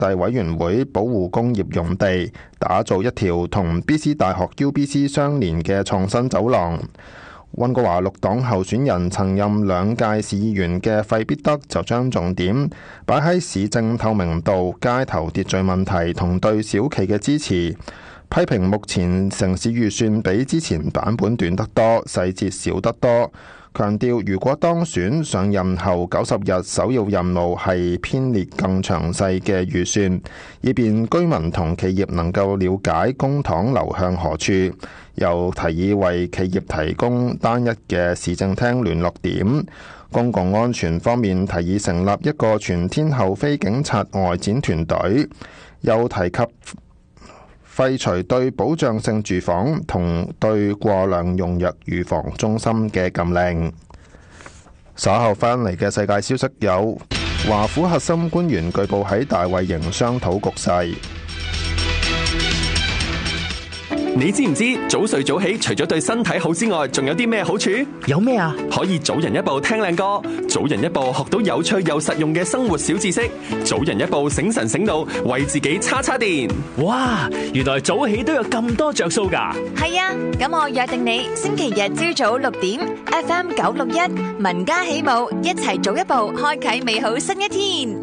地委員會保護工業用地，打造一條同 BC 大學 UBC 相連嘅創新走廊。溫哥華綠黨候選人曾任2屆市議員嘅費必德就將重點擺喺市政透明度、街頭秩序問題同對小企嘅支持，批評目前城市預算比之前版本短得多，細節少得多，強調如果當選上任後90日首要任務係編列更詳細嘅預算，以便居民同企業能夠了解公帑流向何處。又提議為企業提供單一嘅市政廳聯絡點。公共安全方面，提議成立一個全天候非警察外展團隊。又提及廢除對保障性住房同對過量用藥預防中心嘅禁令。稍後返嚟嘅世界消息有，華府核心官員據報喺大衛營商討局勢。 你知唔知早睡早起除咗對身體好之外，仲有啲咩好處？ 有咩啊？ 可以早人一步聽靚歌，早人一步學到有趣又實用嘅生活小知識，早人一步醒神醒腦，為自己叉叉電。 哇！原來早起都有咁多着數㗎。 係啊，咁我約定你星期日朝早6點 FM 961民家起舞，一齊早一步開啟美好新一天。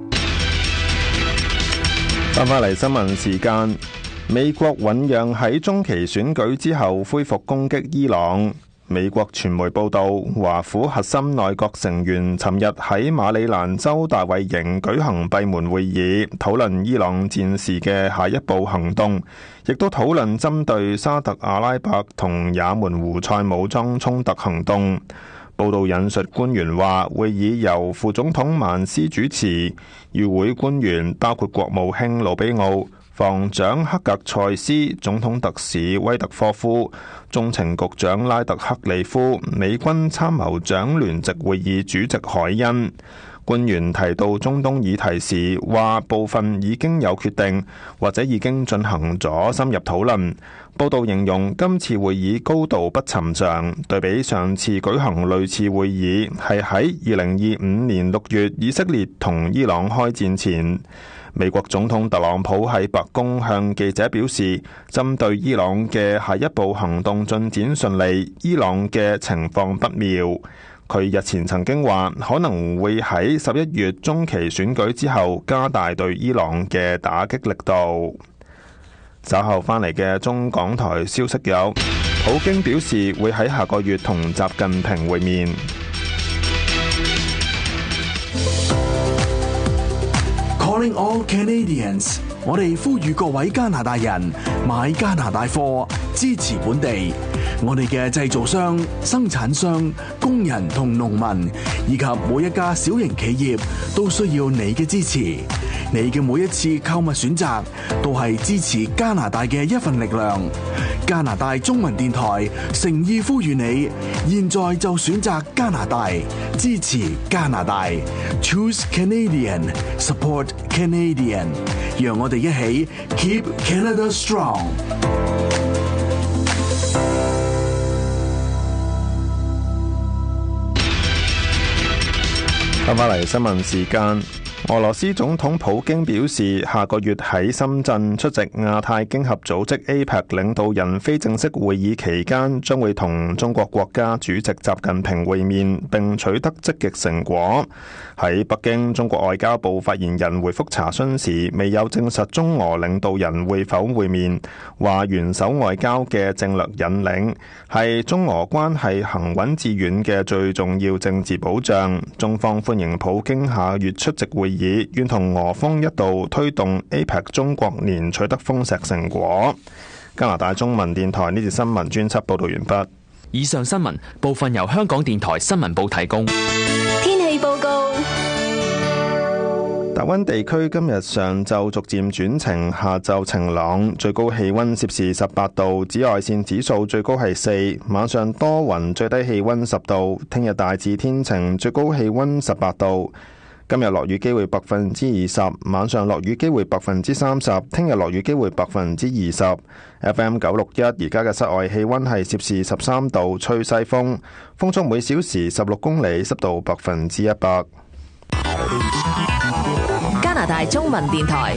翻返嚟新聞時間。美國醞釀喺中期選舉之後恢復攻擊伊朗。美國傳媒報道，華府核心內閣成員尋日喺馬里蘭州大衛營舉行閉門會議，討論伊朗戰事嘅下一步行動，亦都討論針對沙特阿拉伯同也門胡塞武裝衝突行動。報道引述官員話，會議由副總統曼斯主持，與會官員包括國務卿魯比奧、防長克格塞斯、總統特使威特科夫、中情局長拉特克里夫、美軍參謀長聯席會議主席海恩。官員提到中東議題時，話部分已經有決定，或者已經進行咗深入討論。報道形容今次會議高度不尋常，對比上次舉行類似會議係喺2025年6月以色列同伊朗開戰前。美國總統特朗普喺白宮向記者表示，針對伊朗嘅下一步行動進展順利，伊朗嘅情況不妙。佢日前曾經話，可能會喺11月中期選舉之後加大對伊朗嘅打擊力度。稍後返嚟嘅中港台消息有，普京表示會喺下個月同習近平會面。 Calling all Canadians， 我哋呼籲各位加拿大人買加拿大貨，支持本地。我哋嘅製造商、生產商、工人同農民，以及每一家小型企業，都需要你嘅支持。你嘅每一次購物選擇，都係支持加拿大嘅一份力量。加拿大中文電台誠意呼籲你，現在就選擇加拿大，支持加拿大。Choose Canadian, support Canadian。讓我哋一起 Keep Canada Strong。 翻返嚟新聞時間，俄羅斯總統普京表示，下個月喺深圳出席亞太經合組織 APEC 領導人非正式會議期間，將會同中國國家主席習近平會面，並取得積極成果。喺北京，中國外交部發言人回覆查詢時，未有證實中俄領導人會否會面，話元首外交嘅政略引領係中俄關係行穩致遠嘅最重要政治保障。中方歡迎普京下月出席會議，願同俄方一道推動 APEC 中國年取得豐碩成果。加拿大中文電台呢節新聞專輯報道完畢。 以上新聞部分由香港電台新聞部提供。 天氣報告。 大溫地區今日上晝逐漸轉晴，下晝晴朗，最高氣溫攝氏18度，紫外線指數最高係4。晚上多雲，最低氣溫10度。聽日大致天晴，最高氣溫18度。今日落雨機會20%，晚上落雨機會30%，聽日落雨機會20%。FM 961而家嘅室外氣溫係攝氏13度，吹西風，風速每小時16公里，濕度100%。 加拿大中文電台。